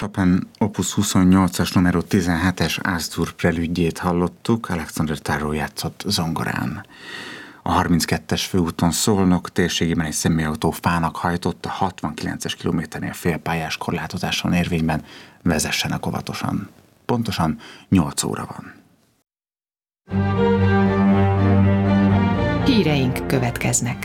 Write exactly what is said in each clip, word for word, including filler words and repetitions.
Chopin Opus huszonnyolcas numero tizenhetes Astur prelüdjét hallottuk, Alexander Tarot játszott zongorán. A harminckettes főúton Szolnok térségében egy személyautó fának hajtott, a hatvankilences kilométernél félpályás korlátozáson érvényben, vezessenek óvatosan. Pontosan nyolc óra van. Híreink következnek.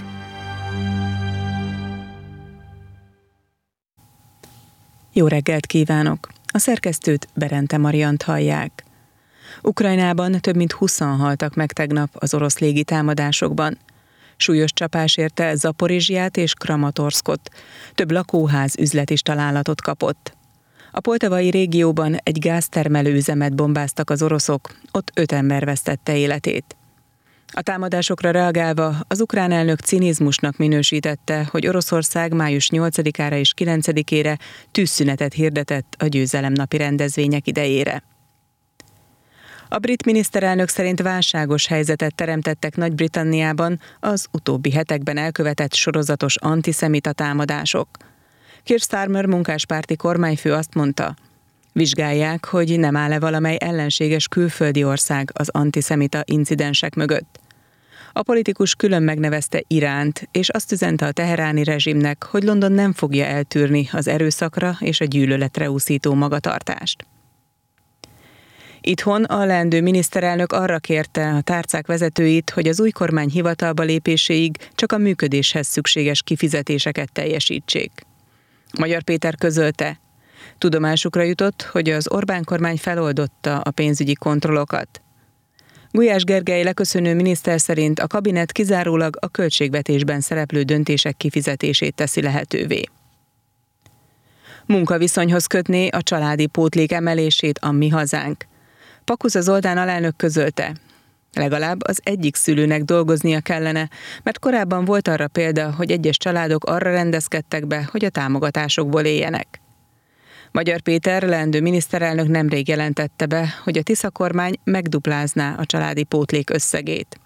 Jó reggelt kívánok! A szerkesztőt, Berente Mariant hallják. Ukrajnában több mint húszan haltak meg tegnap az orosz légitámadásokban. Súlyos csapás érte Zaporizsját és Kramatorszkot. Több lakóház, üzlet is találatot kapott. A poltavai régióban egy gáztermelő üzemet bombáztak az oroszok, ott öt ember vesztette életét. A támadásokra reagálva az ukrán elnök cinizmusnak minősítette, hogy Oroszország május nyolcadikára és kilencedikére tűzszünetet hirdetett a győzelemnapi rendezvények idejére. A brit miniszterelnök szerint válságos helyzetet teremtettek Nagy-Britanniában az utóbbi hetekben elkövetett sorozatos antiszemita támadások. Keir Starmer munkáspárti kormányfő azt mondta, vizsgálják, hogy nem áll-e valamely ellenséges külföldi ország az antiszemita incidensek mögött. A politikus külön megnevezte Iránt, és azt üzente a teheráni rezsimnek, hogy London nem fogja eltűrni az erőszakra és a gyűlöletre úszító magatartást. Itthon a leendő miniszterelnök arra kérte a tárcák vezetőit, hogy az új kormány hivatalba lépéséig csak a működéshez szükséges kifizetéseket teljesítsék. Magyar Péter közölte, tudomásukra jutott, hogy az Orbán kormány feloldotta a pénzügyi kontrollokat. Gulyás Gergely leköszönő miniszter szerint a kabinet kizárólag a költségvetésben szereplő döntések kifizetését teszi lehetővé. Munkaviszonyhoz kötné a családi pótlék emelését a Mi Hazánk. Pakuza Zoltán alelnök közölte, legalább az egyik szülőnek dolgoznia kellene, mert korábban volt arra példa, hogy egyes családok arra rendezkedtek be, hogy a támogatásokból éljenek. Magyar Péter leendő miniszterelnök nemrég jelentette be, hogy a Tisza kormány megduplázná a családi pótlék összegét.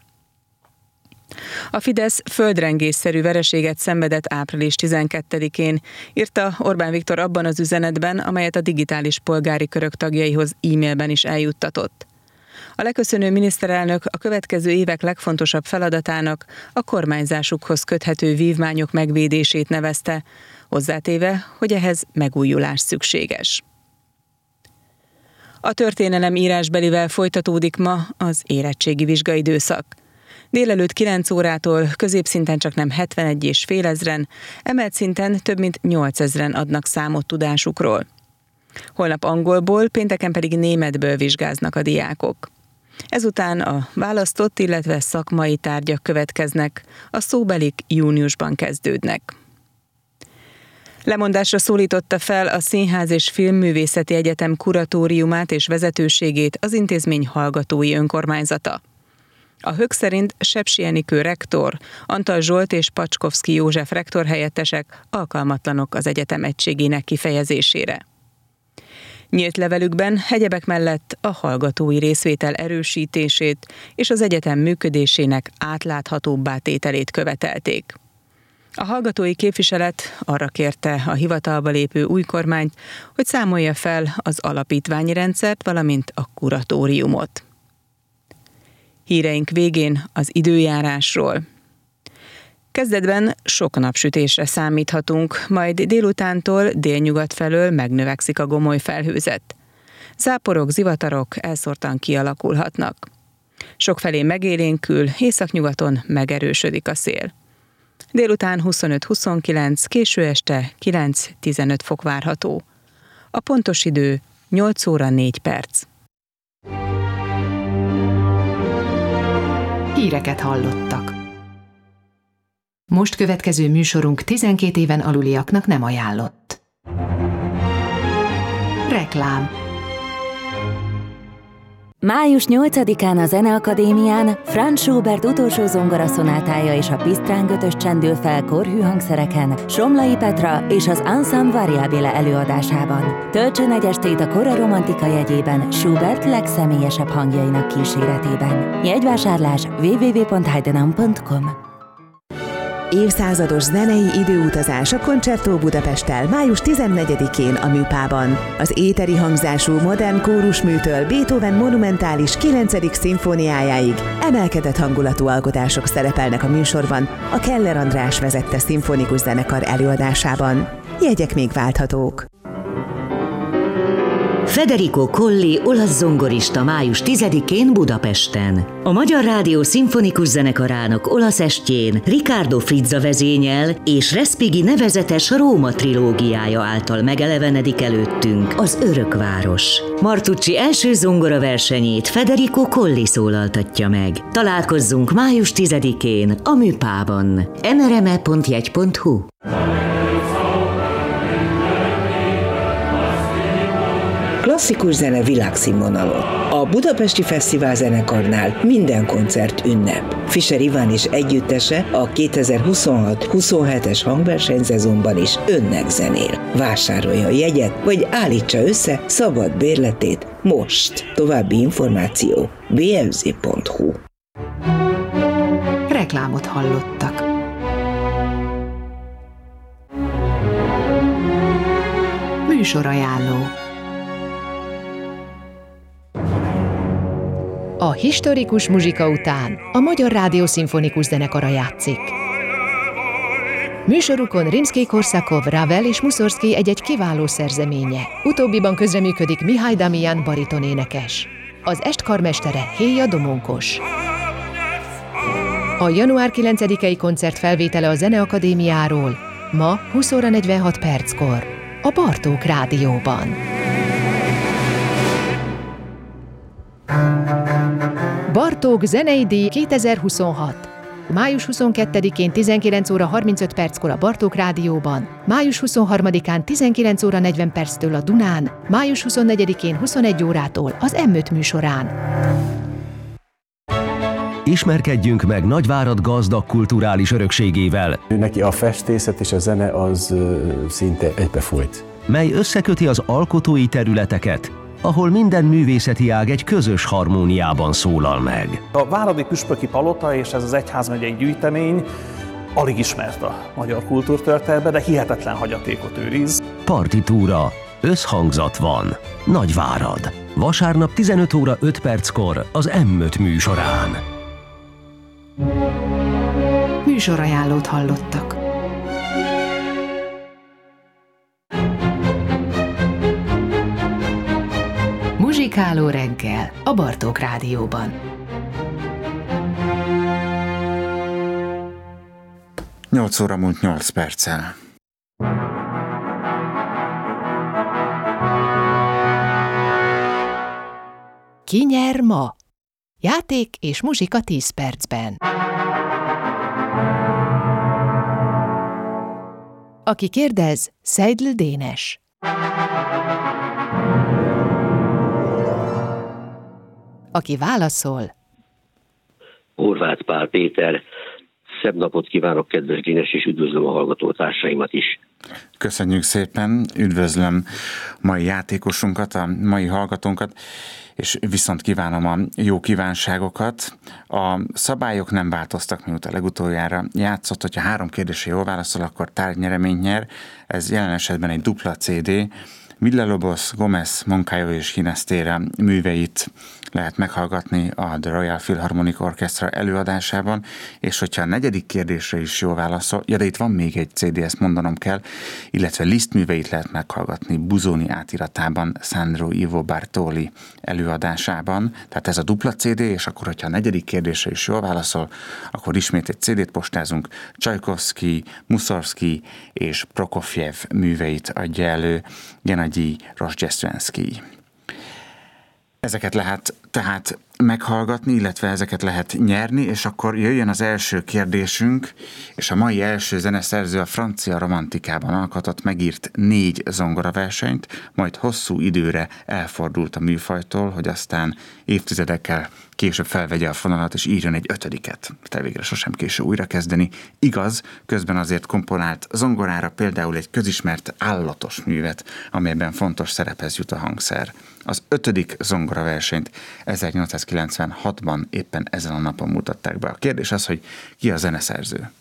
A Fidesz földrengésszerű vereséget szenvedett április tizenkettedikén, írta Orbán Viktor abban az üzenetben, amelyet a digitális polgári körök tagjaihoz e-mailben is eljuttatott. A leköszönő miniszterelnök a következő évek legfontosabb feladatának a kormányzásukhoz köthető vívmányok megvédését nevezte, hozzátéve, hogy ehhez megújulás szükséges. A történelem írásbelivel folytatódik ma az érettségi vizsgaidőszak. Délelőtt kilenc órától középszinten csaknem hetvenegy és fél ezren, emelt szinten több mint nyolcezren adnak számot tudásukról. Holnap angolból, pénteken pedig németből vizsgáznak a diákok. Ezután a választott, illetve szakmai tárgyak következnek, a szóbelik júniusban kezdődnek. Lemondásra szólította fel a Színház és Filmművészeti Egyetem kuratóriumát és vezetőségét az intézmény hallgatói önkormányzata. A Hök szerint Sepsi Enikő rektor, Antal Zsolt és Pacskovszki József rektorhelyettesek alkalmatlanok az egyetem egységének kifejezésére. Nyílt levelükben egyebek mellett a hallgatói részvétel erősítését és az egyetem működésének átláthatóbbá tételét követelték. A hallgatói képviselet arra kérte a hivatalba lépő új kormányt, hogy számolja fel az alapítványi rendszert, valamint a kuratóriumot. Híreink végén az időjárásról. Kezdetben sok napsütésre számíthatunk, majd délutántól délnyugat felől megnövekszik a gomoly felhőzet. Záporok, zivatarok elszórtan kialakulhatnak. Sokfelé megélénkül, északnyugaton megerősödik a szél. Délután huszonöt-huszonkilenc, késő este kilenc-tizenöt fok várható. A pontos idő nyolc óra négy perc. Híreket hallottak. Most következő műsorunk tizenkét éven aluliaknak nem ajánlott. Reklám. május nyolcadikán a Zeneakadémián Franz Schubert utolsó zongoraszonátája és a Pisztráng ötös csendül fel korhű hangszereken Somlai Petra és az Ensemble Variabile előadásában. Töltsön egy estét a kora romantika jegyében Schubert legszemélyesebb hangjainak kíséretében. Jegyvásárlás double-u double-u double-u pont heidenam pont com. Évszázados zenei időutazás a Concerto Budapesttel május tizennegyedikén a Műpában. Az éteri hangzású modern kórusműtől Beethoven monumentális kilencedik szimfóniájáig emelkedett hangulatú alkotások szerepelnek a műsorban a Keller András vezette szimfonikus zenekar előadásában. Jegyek még válthatók. Federico Colli olasz zongorista május tizedikén Budapesten. A Magyar Rádió szimfonikus zenekarának olasz estjén Riccardo Frizza vezényel és Respighi nevezetes Róma trilógiája által megelevenedik előttünk az Örökváros. Martucci első zongoraversenyét Federico Colli szólaltatja meg. Találkozzunk május tizedikén a Műpában. emereme pont jegy pont hu. Klasszikus zene világszínvonalon. A Budapesti Fesztivál Zenekarnál minden koncert ünnep. Fischer Iván és együttese a kétezer-huszonhat huszonhetes hangversenyszezonban is önnek zenél. Vásárolja a jegyet, vagy állítsa össze szabad bérletét most. További információ bé em zé pont hu. Reklámot hallottak. Műsorajánló. A historikus muzsika után a Magyar Rádió szimfonikus zenekara játszik. Műsorukon Rimszkij-Korsakov, Ravel és Mussorgsky egy-egy kiváló szerzeménye. Utóbbiban közreműködik Mihály Damian baritonénekes. Az est karmestere Héja Domonkos. A január kilencedikei koncert felvétele a Zeneakadémiáról ma húsz óra negyvenhat perckor a Bartók Rádióban. Bartók zenei díj kétezer-huszonhat. május huszonkettedikén tizenkilenc óra harmincöt perckor a Bartók Rádióban, május huszonharmadikán tizenkilenc óra negyven perctől a Dunán, május huszonnegyedikén huszonegy órától az em öt műsorán. Ismerkedjünk meg Nagyvárad gazdag kulturális örökségével, neki a festészet és a zene az szinte egybefolyt, mely összeköti az alkotói területeket, ahol minden művészeti ág egy közös harmóniában szólal meg. A váradi püspöki palota és ez az egyházmegyei gyűjtemény alig ismert a magyar kultúrtörténetben, de hihetetlen hagyatékot őriz. Partitúra, összhangzat van. Nagyvárad. Vasárnap tizenöt óra öt perckor az em öt műsorán. Műsorajánlót hallottak. Muzsikáló reggel a Bartók Rádióban. nyolc óra múlt nyolc perccel. Ki nyer ma? Játék és muzsika tíz percben. Aki kérdez, Seidl Dénes. Aki válaszol, Horváth Pál Péter. Szebb napot kívánok, kedves Dénes, és üdvözlöm a hallgatótársaimat is. Köszönjük szépen, üdvözlöm mai játékosunkat, a mai hallgatónkat, és viszont kívánom a jó kívánságokat. A szabályok nem változtak, mióta legutoljára játszott, hogyha három kérdésre jól válaszol, akkor tárgynyereményt nyer. Ez jelen esetben egy dupla cé dé. Villa-Lobos, Gomez, Moncayo és Ginastera műveit lehet meghallgatni a The Royal Philharmonic Orchestra előadásában, és hogyha a negyedik kérdésre is jól válaszol, ja, de itt van még egy cé dé, ezt mondanom kell, illetve Liszt műveit lehet meghallgatni Buzoni átiratában, Sandro Ivo Bartoli előadásában, tehát ez a dupla cé dé, és akkor, hogyha a negyedik kérdésre is jól válaszol, akkor ismét egy cé dét postázunk, Csajkovszky, Mussorgsky és Prokofjev műveit adja elő Gennady Rozsdesztvenszky. Ezeket lehet tehát meghallgatni, illetve ezeket lehet nyerni, és akkor jöjjön az első kérdésünk, és a mai első zeneszerző a francia romantikában alkotott, megírt négy zongoraversenyt, majd hosszú időre elfordult a műfajtól, hogy aztán évtizedekkel később felvegye a fonalat, és írjon egy ötödiket. Te végre sosem késő újrakezdeni. Igaz, közben azért komponált zongorára például egy közismert állatos művet, amelyben fontos szerephez jut a hangszer. Az ötödik zongoraversenyt ezernyolcszázkilencvenhatban éppen ezen a napon mutatták be. A kérdés az, hogy ki a zeneszerző.